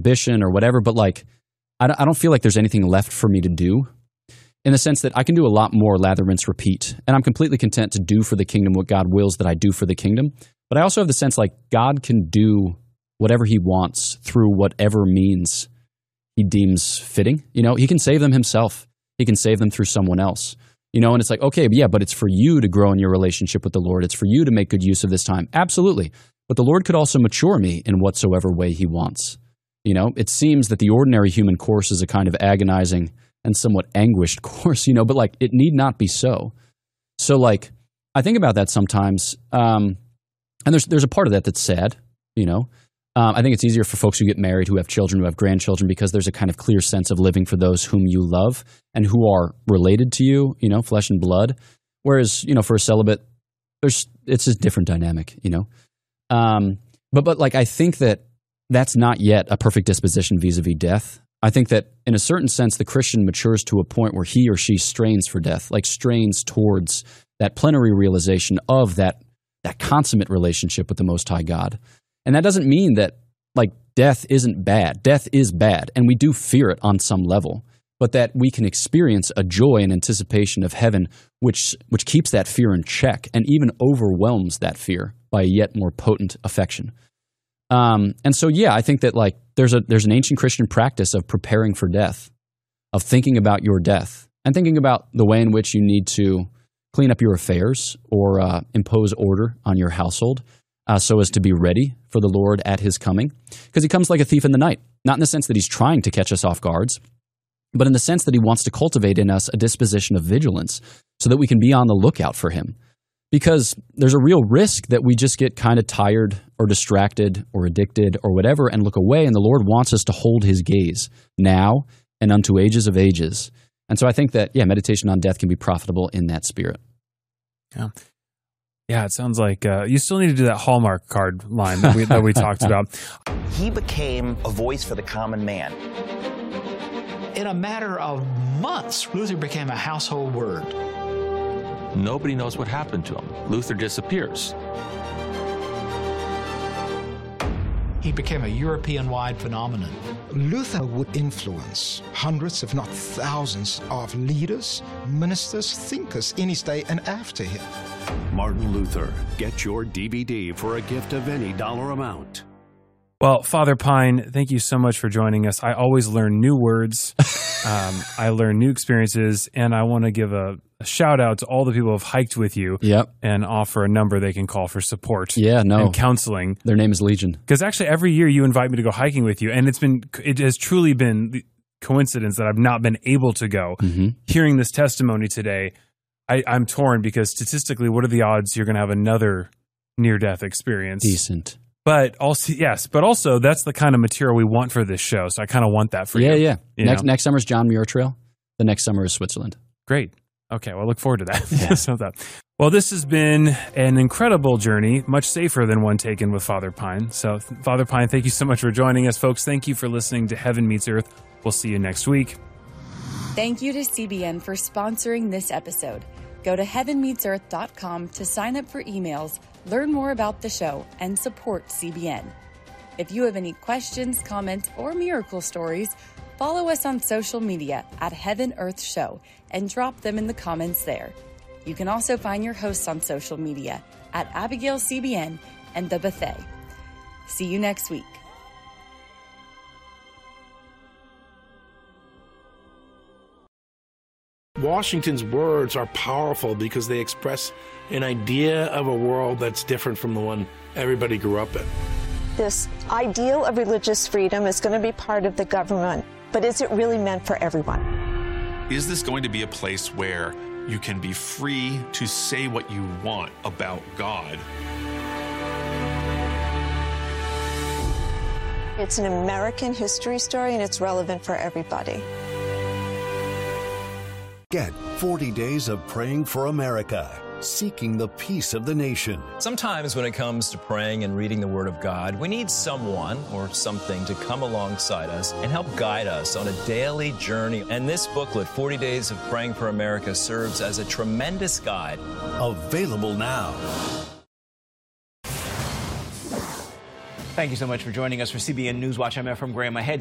ambition or whatever, but like, I don't feel like there's anything left for me to do, in the sense that I can do a lot more lather, rinse, repeat. And I'm completely content to do for the kingdom what God wills that I do for the kingdom. But I also have the sense like God can do whatever he wants through whatever means he deems fitting. You know, he can save them himself. He can save them through someone else. You know, and it's like, okay, yeah, but it's for you to grow in your relationship with the Lord. It's for you to make good use of this time. Absolutely. But the Lord could also mature me in whatsoever way he wants. You know, it seems that the ordinary human course is a kind of agonizing and somewhat anguished course, you know, but like it need not be so. So like I think about that sometimes, and there's a part of that that's sad, you know. I think it's easier for folks who get married, who have children, who have grandchildren, because there's a kind of clear sense of living for those whom you love and who are related to you, you know, flesh and blood. Whereas, you know, for a celibate, it's a different dynamic, you know. But like I think that's not yet a perfect disposition vis-a-vis death. I think that in a certain sense, the Christian matures to a point where he or she strains for death, like strains towards that plenary realization of that consummate relationship with the Most High God. And that doesn't mean that like death isn't bad. Death is bad, and we do fear it on some level, but that we can experience a joy and anticipation of heaven, which keeps that fear in check and even overwhelms that fear by a yet more potent affection. And so, yeah, I think that like there's an ancient Christian practice of preparing for death, of thinking about your death and thinking about the way in which you need to clean up your affairs or impose order on your household so as to be ready for the Lord at his coming. Because he comes like a thief in the night, not in the sense that he's trying to catch us off guards, but in the sense that he wants to cultivate in us a disposition of vigilance so that we can be on the lookout for him. Because there's a real risk that we just get kind of tired or distracted or addicted or whatever and look away, and the Lord wants us to hold his gaze now and unto ages of ages. And so I think that, yeah, meditation on death can be profitable in that spirit. Yeah, it sounds like you still need to do that Hallmark card line that we talked about. He became a voice for the common man. In a matter of months, Luther became a household word. Nobody knows what happened to him. Luther disappears. He became a European-wide phenomenon. Luther would influence hundreds, if not thousands, of leaders, ministers, thinkers in his day and after him. Martin Luther. Get your DVD for a gift of any dollar amount. Well, Father Pine, thank you so much for joining us. I always learn new words. I learn new experiences, and I want to give a shout out to all the people who have hiked with you and offer a number they can call for support and counseling. Their name is Legion. Because actually every year you invite me to go hiking with you, and it has truly been the coincidence that I've not been able to go. Mm-hmm. Hearing this testimony today, I'm torn because statistically, what are the odds you're going to have another near-death experience? Decent. But also, that's the kind of material we want for this show. So I kind of want that for you. Yeah. Next summer is John Muir Trail. The next summer is Switzerland. Great. Okay, well, look forward to that. Yeah. Well, this has been an incredible journey, much safer than one taken with Father Pine. So, Father Pine, thank you so much for joining us, folks. Thank you for listening to Heaven Meets Earth. We'll see you next week. Thank you to CBN for sponsoring this episode. Go to heavenmeetsearth.com to sign up for emails, learn more about the show, and support CBN. If you have any questions, comments, or miracle stories, follow us on social media at Heaven Earth Show and drop them in the comments there. You can also find your hosts on social media at Abigail CBN and The Buffet. See you next week. Washington's words are powerful because they express an idea of a world that's different from the one everybody grew up in. This ideal of religious freedom is going to be part of the government, but is it really meant for everyone? Is this going to be a place where you can be free to say what you want about God? It's an American history story, and it's relevant for everybody. Get 40 days of praying for America, seeking the peace of the nation. Sometimes when it comes to praying and reading the Word of God, we need someone or something to come alongside us and help guide us on a daily journey. And this booklet, 40 Days of Praying for America, serves as a tremendous guide. Available now. Thank you so much for joining us for CBN Newswatch. I'm Efrem Graham. Ahead